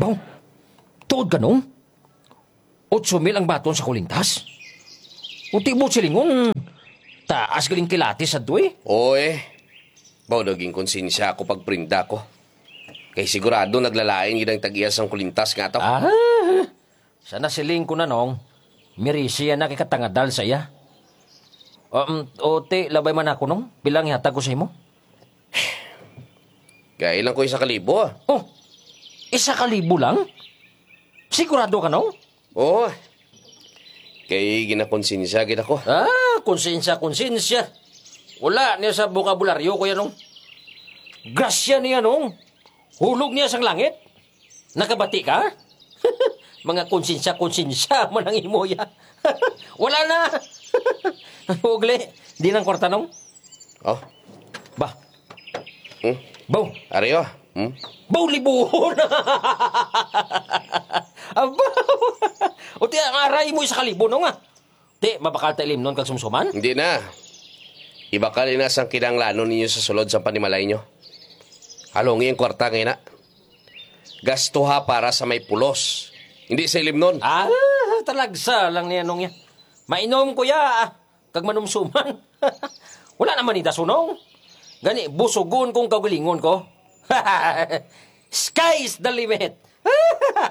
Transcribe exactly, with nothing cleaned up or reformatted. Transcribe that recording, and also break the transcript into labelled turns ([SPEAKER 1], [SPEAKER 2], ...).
[SPEAKER 1] Baw, tuod ka nung? Otso mil ang baton sa kulintas? Unti mo silingon, taas galing kilatis sa doy.
[SPEAKER 2] Oy, baw naging konsensya ako pagprinda ko. Kay sigurado naglalain yun ang tag-iyas ang kulintas nga to.
[SPEAKER 1] Ah, sana siling ko na nung, mirisi yan na kikatangadal sa iya. Um, o te, labay man ako nung, bilang ihatag ko sa imo.
[SPEAKER 2] Kaya ilang ko isa kalibo ah.
[SPEAKER 1] Oh, isa kalibo lang? Sigurado ka nung?
[SPEAKER 2] Oo. Kay ginakonsensya kita ko.
[SPEAKER 1] Ah, konsensya, konsensya. Wala niya sa bokabularyo ko yan nung. Grasya niya nung. Hulog niya sang langit. Nakabati ka? Mga konsensya, konsensya man ang imo ya. Wala na. Ugli, di nang kwarta nung.
[SPEAKER 2] Oh.
[SPEAKER 1] Ba?
[SPEAKER 2] Hmm?
[SPEAKER 1] Baw.
[SPEAKER 2] Ariyo. Hmm?
[SPEAKER 1] Baw libuhon. Aba. O ti ang aray mo sa kalibo no nga. Ti mabakal ta ilim nun kag sumsuman?
[SPEAKER 2] Hindi na. Iba ka rin ang kinanglanon ninyo sa sulod sa panimalay nyo. Halongi ang kwarta ngayon na. Gasto ha para sa may pulos. Hindi sa ilim nun.
[SPEAKER 1] Ah, talagsa lang niya nung yan. Mainom ko ya, ah. Kag manumsuman. Wala naman ni dasunong. Gani, busugon kong kagalingon ko. Sky's the limit.